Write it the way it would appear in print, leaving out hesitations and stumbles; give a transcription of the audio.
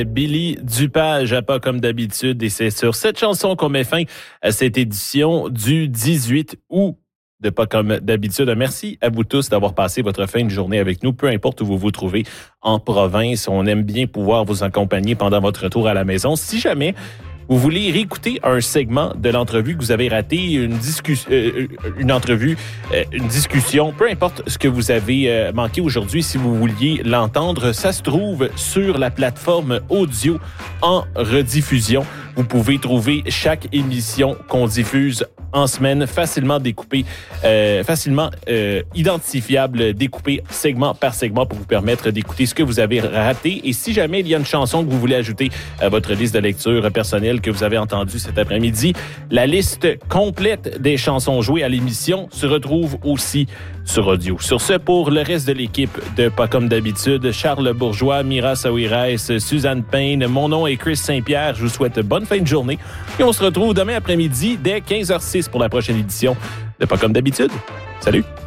Billy Dupage, pas comme d'habitude, et c'est sur cette chanson qu'on met fin à cette édition du 18 août de Pas comme d'habitude. Merci à vous tous d'avoir passé votre fin de journée avec nous, peu importe où vous vous trouvez en province. On aime bien pouvoir vous accompagner pendant votre retour à la maison. Si jamais vous voulez réécouter un segment de l'entrevue que vous avez raté, une discussion, peu importe ce que vous avez manqué aujourd'hui, si vous vouliez l'entendre, ça se trouve sur la plateforme audio en rediffusion. Vous pouvez trouver chaque émission qu'on diffuse en semaine facilement découpée, identifiable, découpée segment par segment pour vous permettre d'écouter ce que vous avez raté. Et si jamais il y a une chanson que vous voulez ajouter à votre liste de lecture personnelle que vous avez entendue cet après-midi, la liste complète des chansons jouées à l'émission se retrouve aussi sur audio. Sur ce, pour le reste de l'équipe de Pas comme d'habitude, Charles Bourgeois, Mira Saouirès, Suzanne Payne, mon nom est Chris Saint-Pierre. Je vous souhaite bonne fin de journée et on se retrouve demain après-midi dès 15h06 pour la prochaine édition de Pas comme d'habitude. Salut!